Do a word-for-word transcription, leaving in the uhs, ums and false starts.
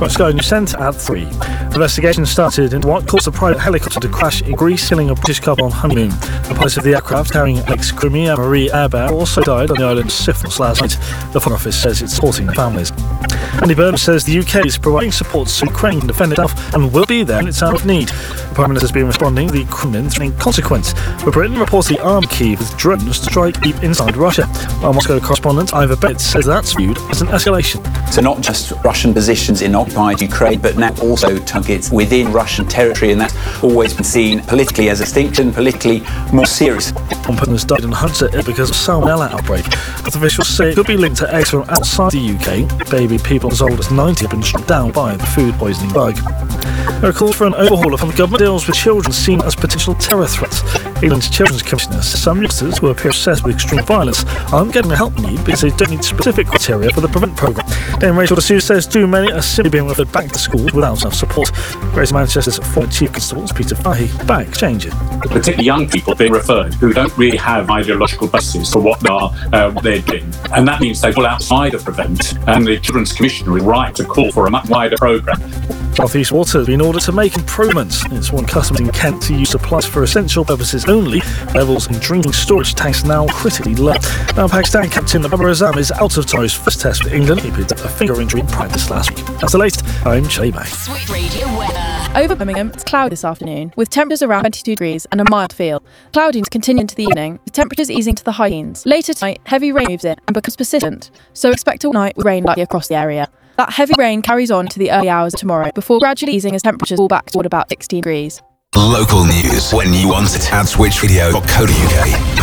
from Sky News Centre at three. Investigation started into what caused a private helicopter to crash in Greece, killing a British couple on honeymoon. The pilot of the aircraft carrying Alex Crimi and Marie Airbear also died on the island of Sifnos last night. The Foreign Office says it's supporting the families. Andy Burnham says the U K is providing support so Ukraine can defend itself and will be there in its hour of need. The Prime Minister has been responding to the Kremlin threatening consequence, but Britain reportedly armed Kyiv with drones to strike deep inside Russia. Our Moscow correspondent Ivor Bennett says that's viewed as an escalation. So not just Russian positions in occupied Ukraine, but now also targets within Russian territory, and that's always been seen politically as a distinction, politically more serious. One person has died in Hunter because of salmonella outbreak. Health officials say it could be linked to eggs from outside the U K. Baby people as old as ninety have been struck down by the food poisoning bug. There are calls for an overhaul of how the government deals with children seen as potential terror threats. England's Children's Commissioner says some youngsters who appear obsessed with extreme violence aren't getting the help they need because they don't meet specific criteria for the PREVENT programme. Dame Rachel D'Souza says too many are simply being referred back to schools without enough support. Grace Manchester's former Chief Constable Peter Fahey back changing. Particularly young people being referred who don't really have ideological basis for what they are, uh, what they're doing. And that means they fall outside of PREVENT, and the Children's Commissioner is right to call for a much wider programme. South East Water has been ordered to make improvements. It's warned customers in Kent to use supplies for essential purposes only. Levels in drinking storage tanks now critically low. Now Pakistan captain Babar Azam is out of time his first test for England. He picked up a finger injury in practice last week. That's the latest. I'm Shay Bay. Sweet Radio weather. Over Birmingham, it's cloudy this afternoon, with temperatures around twenty-two degrees and a mild feel. Cloudiness continuing into the evening, with temperatures easing to the high teens. Later tonight, heavy rain moves in and becomes persistent, so expect all night with rain likely across the area. That heavy rain carries on to the early hours of tomorrow, before gradually easing as temperatures fall back toward about sixteen degrees. Local news when you want it at switch radio dot co dot uk.